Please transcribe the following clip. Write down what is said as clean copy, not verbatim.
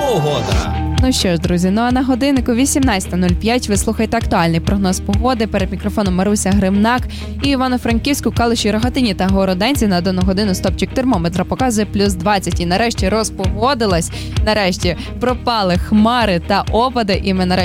Погода. Ну що ж, друзі, а на годиннику 18:05 ви слухаєте актуальний прогноз погоди. Перед мікрофоном Маруся Гримнак. І Івано-Франківську, Калуші, Рогатині та Городенці на дану годину стопчик термометра показує плюс 20. І нарешті розпогодилась, нарешті пропали хмари та опади, і ми нарешті